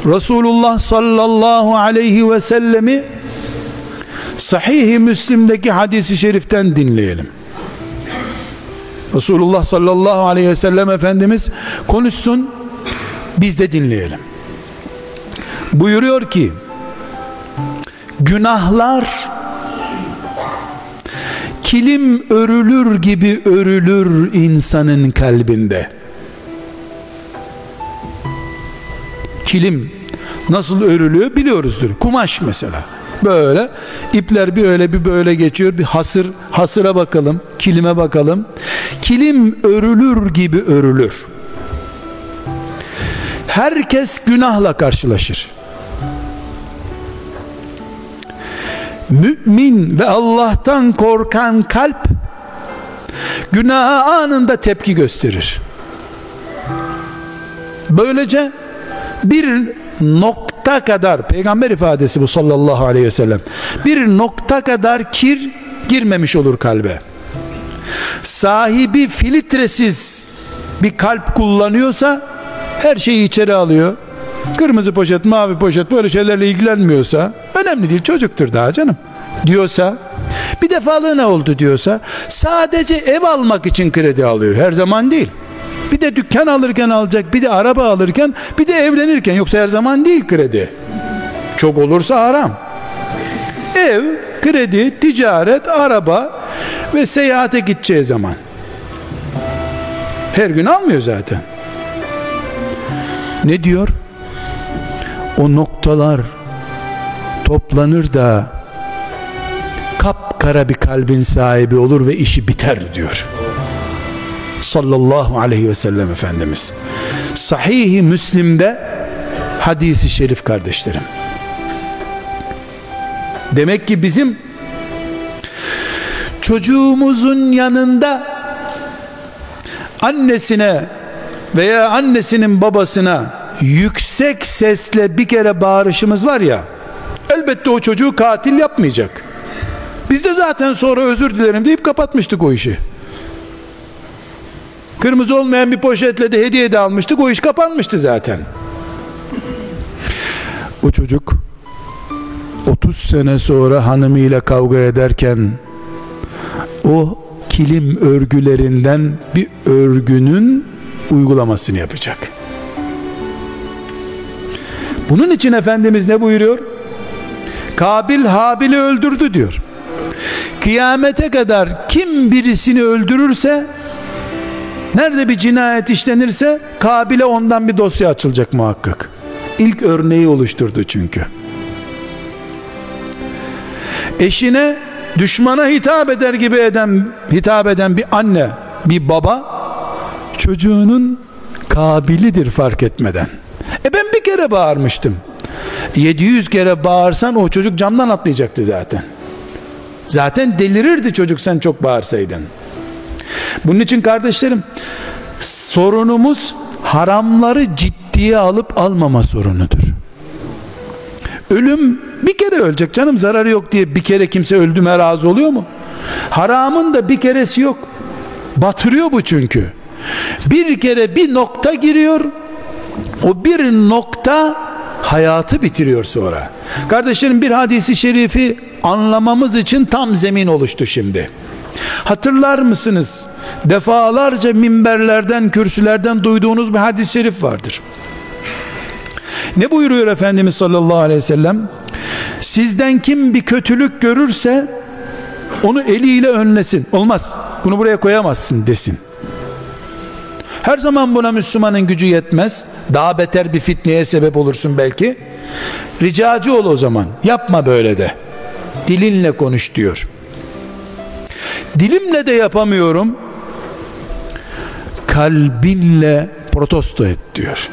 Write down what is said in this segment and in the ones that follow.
Resulullah sallallahu aleyhi ve sellemi Sahih-i Müslim'deki hadisi şeriften dinleyelim. Resulullah sallallahu aleyhi ve sellem Efendimiz konuşsun, biz de dinleyelim. Buyuruyor ki, günahlar kilim örülür gibi örülür insanın kalbinde. Kilim nasıl örülüyor biliyoruzdur. Kumaş mesela. Böyle ipler bir öyle bir böyle geçiyor. Bir hasıra bakalım, kilime bakalım. Kilim örülür gibi örülür. Herkes günahla karşılaşır. Mümin ve Allah'tan korkan kalp günaha anında tepki gösterir. Böylece bir nokta kadar, peygamber ifadesi bu sallallahu aleyhi ve sellem, bir nokta kadar kir girmemiş olur kalbe. Sahibi filtresiz bir kalp kullanıyorsa her şeyi içeri alıyor. Kırmızı poşet, mavi poşet, böyle şeylerle ilgilenmiyorsa, önemli değil, çocuktur daha canım diyorsa, bir defalığına oldu diyorsa, sadece ev almak için kredi alıyor, her zaman değil. Bir de dükkan alırken alacak, bir de araba alırken, bir de evlenirken, yoksa her zaman değil kredi. Çok olursa haram. Ev, kredi, ticaret, araba ve seyahate gideceği zaman. Her gün almıyor zaten. Ne diyor? O noktalar toplanır da kapkara bir kalbin sahibi olur ve işi biter diyor. Sallallahu aleyhi ve sellem Efendimiz. Sahih-i Müslim'de hadisi şerif kardeşlerim. Demek ki bizim çocuğumuzun yanında annesine veya annesinin babasına yüksek sesle bir kere bağırışımız var ya, elbette o çocuğu katil yapmayacak. Biz de zaten sonra özür dilerim deyip kapatmıştık o işi. Kırmızı olmayan bir poşetle de hediye de almıştık, o iş kapanmıştı zaten. O çocuk 30 sene sonra hanımıyla kavga ederken o kilim örgülerinden bir örgünün uygulamasını yapacak. Bunun için Efendimiz ne buyuruyor? Kabil Habil'i öldürdü diyor. Kıyamete kadar kim birisini öldürürse, nerede bir cinayet işlenirse, Kabil'e ondan bir dosya açılacak muhakkak. İlk örneği oluşturdu çünkü. Eşine, düşmana hitap eder gibi hitap eden bir anne, bir baba, çocuğunun Kabil'idir fark etmeden. Ben bir kere bağırmıştım. 700 kere bağırsan o çocuk camdan atlayacaktı zaten. Zaten delirirdi çocuk sen çok bağırsaydın. Bunun için kardeşlerim, sorunumuz haramları ciddiye alıp almama sorunudur. Ölüm, bir kere ölecek canım, zararı yok diye bir kere kimse öldüğüme razı oluyor mu? Haramın da bir keresi yok. Batırıyor bu çünkü. Bir kere bir nokta giriyor, o bir nokta hayatı bitiriyor sonra. Kardeşlerim, bir hadisi şerifi anlamamız için tam zemin oluştu şimdi. Hatırlar mısınız? Defalarca minberlerden, kürsülerden duyduğunuz bir hadis-i şerif vardır. Ne buyuruyor Efendimiz sallallahu aleyhi ve sellem? Sizden kim bir kötülük görürse onu eliyle önlesin. Olmaz, bunu buraya koyamazsın desin. Her zaman buna Müslümanın gücü yetmez. Daha beter bir fitneye sebep olursun belki. Ricacı ol o zaman. Yapma böyle de. Dilinle konuş diyor. Dilimle de yapamıyorum, kalbinle protesto et diyor.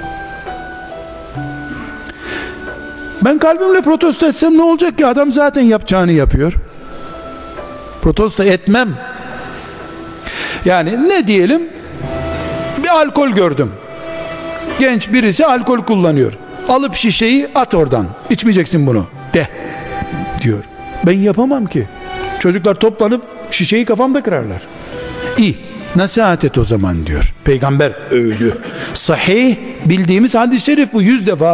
Ben kalbimle protesto etsem ne olacak ki? Adam zaten yapacağını yapıyor. Protesto etmem. Yani ne diyelim? Bir alkol gördüm. Genç birisi alkol kullanıyor. Alıp şişeyi at oradan. İçmeyeceksin bunu de diyor. Ben yapamam ki. Çocuklar toplanıp şişeyi kafamda kırarlar. İyi, nasihat et o zaman diyor. Peygamber öğüdü. Sahih bildiğimiz hadis-i şerif bu, 100 defa